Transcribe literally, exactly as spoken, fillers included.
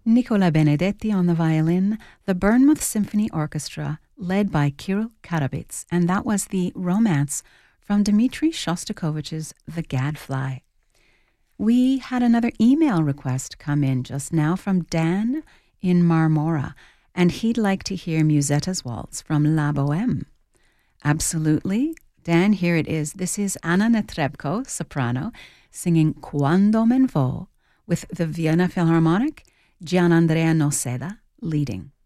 Nicola Benedetti on the violin, the Bournemouth Symphony Orchestra, led by Kirill Karabits, and that was the Romance from Dmitri Shostakovich's The Gadfly. We had another email request come in just now from Dan in Marmora, and he'd like to hear Musetta's Waltz from La Bohème. Absolutely. Dan, here it is. This is Anna Netrebko, soprano, singing Quando men vo, with the Vienna Philharmonic, Gianandrea Noceda leading.